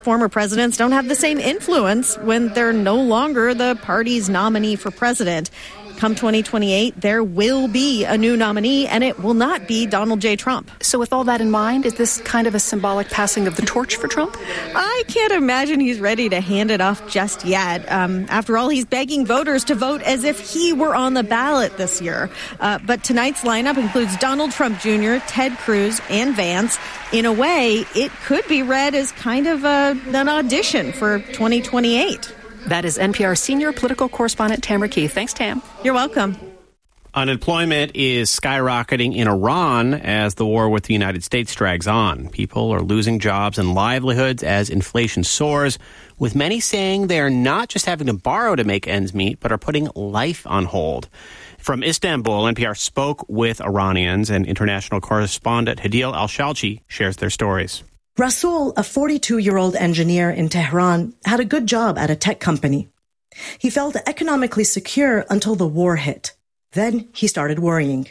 Former presidents don't have the same influence when they're no longer the party's nominee for president. Come 2028, there will be a new nominee, and it will not be Donald J. Trump. So with all that in mind, is this kind of a symbolic passing of the torch for Trump? I can't imagine he's ready to hand it off just yet. After all, he's begging voters to vote as if he were on the ballot this year. But tonight's lineup includes Donald Trump Jr., Ted Cruz, and Vance. In a way, it could be read as kind of an audition for 2028. That is NPR senior political correspondent Tamara Keith. Thanks, Tam. You're welcome. Unemployment is skyrocketing in Iran as the war with the United States drags on. People are losing jobs and livelihoods as inflation soars, with many saying they are not just having to borrow to make ends meet, but are putting life on hold. From Istanbul, NPR spoke with Iranians, and international correspondent Hadil Al-Shalchi shares their stories. Rasul, a 42-year-old engineer in Tehran, had a good job at a tech company. He felt economically secure until the war hit. Then he started worrying.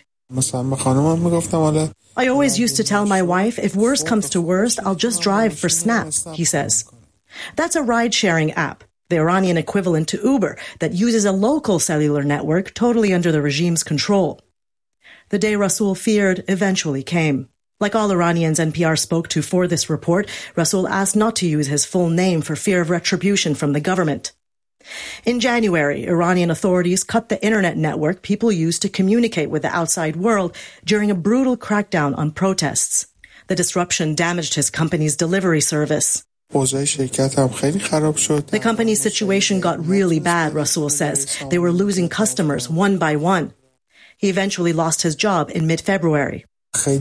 I always used to tell my wife, if worse comes to worst, I'll just drive for Snap, he says. That's a ride-sharing app, the Iranian equivalent to Uber, that uses a local cellular network totally under the regime's control. The day Rasul feared eventually came. Like all Iranians NPR spoke to for this report, Rasul asked not to use his full name for fear of retribution from the government. In January, Iranian authorities cut the internet network people used to communicate with the outside world during a brutal crackdown on protests. The disruption damaged his company's delivery service. The company's situation got really bad, Rasul says. They were losing customers one by one. He eventually lost his job in mid-February. I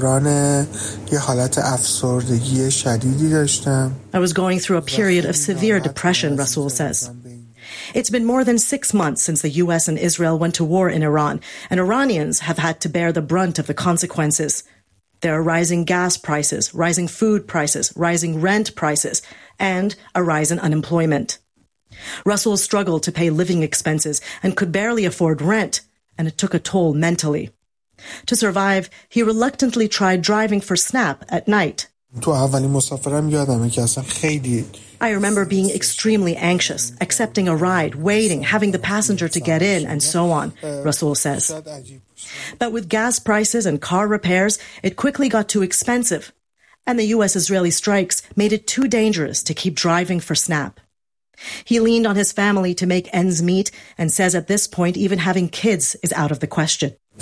was going through a period of severe depression, Rasul says. It's been more than 6 months since the U.S. and Israel went to war in Iran, and Iranians have had to bear the brunt of the consequences. There are rising gas prices, rising food prices, rising rent prices, and a rise in unemployment. Rasul struggled to pay living expenses and could barely afford rent, and it took a toll mentally. To survive, he reluctantly tried driving for Snap at night. I remember being extremely anxious, accepting a ride, waiting, having the passenger to get in, and so on, Rasul says. But with gas prices and car repairs, it quickly got too expensive, and the U.S.-Israeli strikes made it too dangerous to keep driving for Snap. He leaned on his family to make ends meet and says at this point even having kids is out of the question. I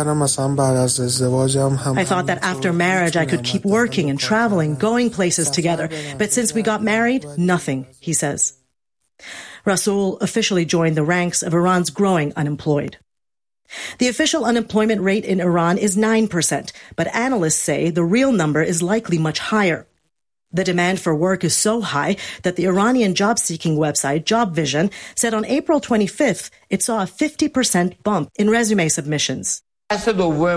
thought that after marriage I could keep working and traveling, going places together. But since we got married, nothing, he says. Rasul officially joined the ranks of Iran's growing unemployed. The official unemployment rate in Iran is 9%, but analysts say the real number is likely much higher. The demand for work is so high that the Iranian job-seeking website Job Vision said on April 25th it saw a 50% bump in resume submissions. Ali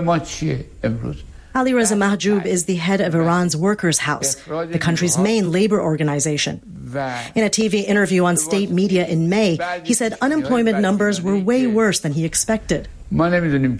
Reza Mahjoub is the head of Iran's Workers' House, the country's main labor organization. In a TV interview on state media in May, he said unemployment numbers were way worse than he expected. We don't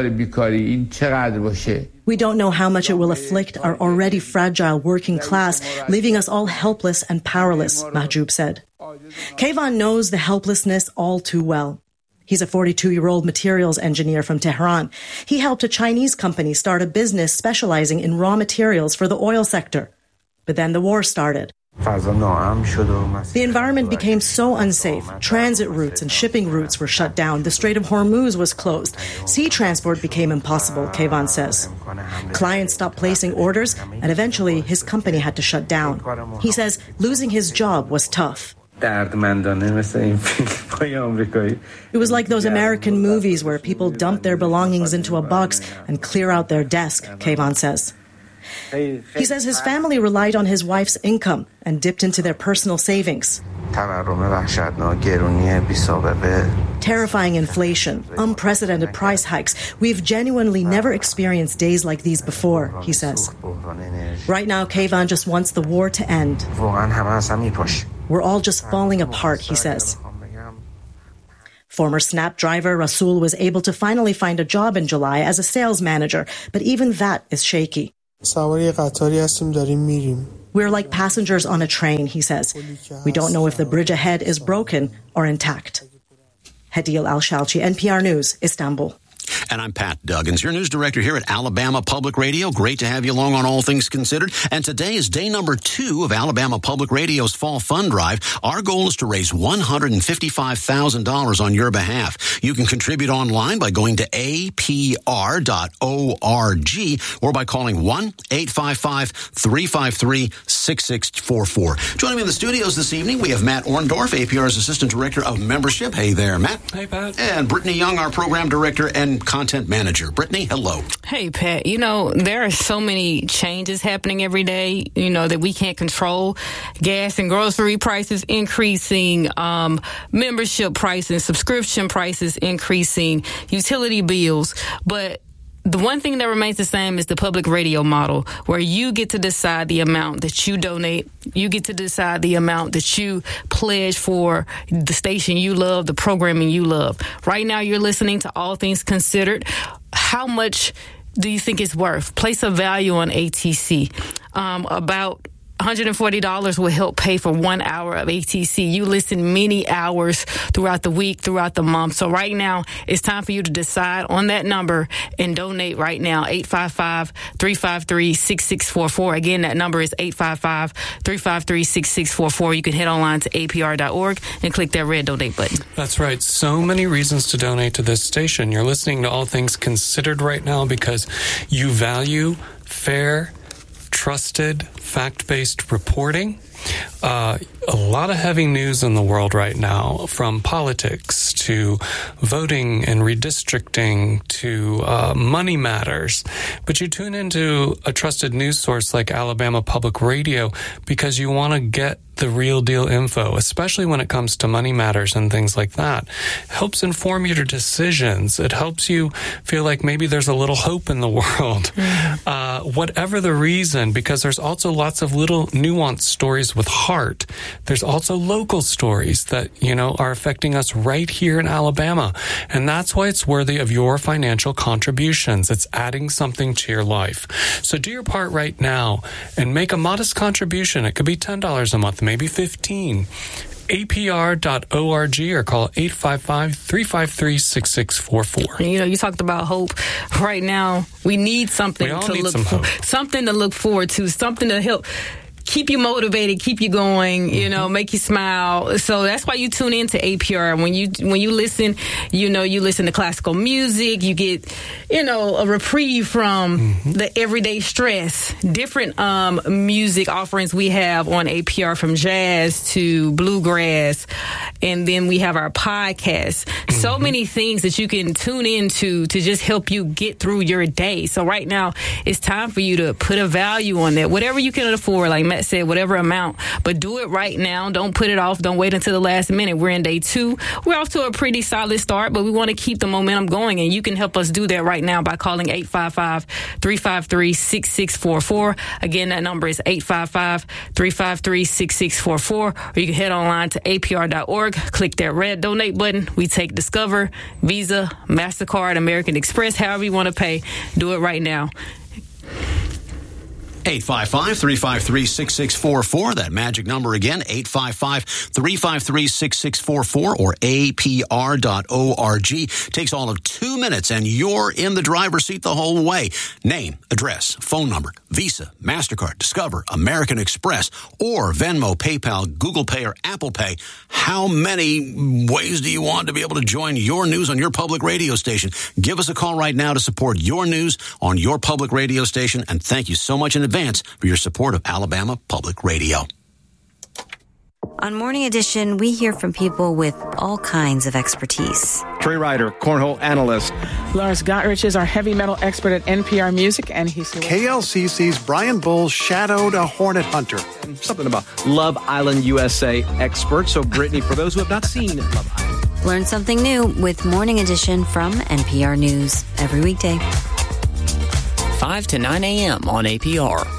know how much it will afflict our already fragile working class, leaving us all helpless and powerless, Mahjoub said. Kayvan knows the helplessness all too well. He's a 42-year-old materials engineer from Tehran. He helped a Chinese company start a business specializing in raw materials for the oil sector. But then the war started. The environment became so unsafe. Transit routes and shipping routes were shut down. The Strait of Hormuz was closed. Sea transport became impossible, Kayvan says. Clients stopped placing orders, and eventually his company had to shut down. He says losing his job was tough. It was like those American movies where people dump their belongings into a box and clear out their desk, Kayvan says. He says his family relied on his wife's income and dipped into their personal savings. Terrifying inflation, unprecedented price hikes. We've genuinely never experienced days like these before, he says. Right now, Kayvan just wants the war to end. We're all just falling apart, he says. Former Snap driver Rasul was able to finally find a job in July as a sales manager, but even that is shaky. We're like passengers on a train, he says. We don't know if the bridge ahead is broken or intact. Hadil Al-Shalchi, NPR News, Istanbul. And I'm Pat Duggins, your news director here at Alabama Public Radio. Great to have you along on All Things Considered. And today is day number 2 of Alabama Public Radio's Fall Fund Drive. Our goal is to raise $155,000 on your behalf. You can contribute online by going to apr.org or by calling 1-855-353-6644. Joining me in the studios this evening, we have Matt Orndorff, APR's Assistant Director of Membership. Hey there, Matt. Hey, Pat. And Brittany Young, our Program Director and Content Manager. Brittany, hello. Hey, Pat. You know, there are so many changes happening every day, that we can't control. Gas and grocery prices increasing, membership prices, subscription prices increasing, utility bills. But the one thing that remains the same is the public radio model, where you get to decide the amount that you donate. You get to decide the amount that you pledge for the station you love, the programming you love. Right now, you're listening to All Things Considered. How much do you think it's worth? Place a value on ATC. About $140 will help pay for 1 hour of ATC. You listen many hours throughout the week, throughout the month. So right now, it's time for you to decide on that number and donate right now. 855-353-6644. Again, that number is 855-353-6644. You can head online to apr.org and click that red donate button. That's right. So many reasons to donate to this station. You're listening to All Things Considered right now because you value fair, trusted, fact-based reporting. A lot of heavy news in the world right now, from politics to voting and redistricting to money matters. But you tune into a trusted news source like Alabama Public Radio because you want to get the real deal info, especially when it comes to money matters and things like that. It helps inform your decisions. It helps you feel like maybe there's a little hope in the world. Whatever the reason, because there's also lots of little nuanced stories with heart. There's also local stories that, are affecting us right here in Alabama. And that's why it's worthy of your financial contributions. It's adding something to your life. So do your part right now and make a modest contribution. It could be $10 a month, maybe $15. APR.org or call 855-353-6644. You talked about hope. Right now, we need something something to look forward to, something to help keep you motivated, keep you going, make you smile. So that's why you tune into APR. When you listen, you listen to classical music, you get, a reprieve from the everyday stress. Different music offerings we have on APR, from jazz to bluegrass, and then we have our podcast. So many things that you can tune into to just help you get through your day. So right now, it's time for you to put a value on that. Whatever you can afford, like Matt said, whatever amount, but do it right now. Don't put it off. Don't wait until the last minute. We're in day 2. We're off to a pretty solid start, but we want to keep the momentum going, and you can help us do that right now by calling 855-353-6644. Again, that number is 855-353-6644, or you can head online to apr.org, click that red donate button. We take Discover, Visa, MasterCard, American Express, however you want to pay. Do it right now. 855-353-6644. That magic number again, 855-353-6644 or apr.org. Takes all of 2 minutes and you're in the driver's seat the whole way. Name, address, phone number, Visa, MasterCard, Discover, American Express, or Venmo, PayPal, Google Pay, or Apple Pay. How many ways do you want to be able to join your news on your public radio station? Give us a call right now to support your news on your public radio station, and thank you so much in advance for your support of Alabama Public Radio. On Morning Edition, we hear from people with all kinds of expertise. Trey Ryder, cornhole analyst. Lars Gotrich is our heavy metal expert at NPR Music, and he's KLCC's Brian Bull shadowed a hornet hunter. Something about Love Island USA expert. So, Brittany, for those who have not seen Love Island, learn something new with Morning Edition from NPR News every weekday. 5 to 9 a.m. on APR.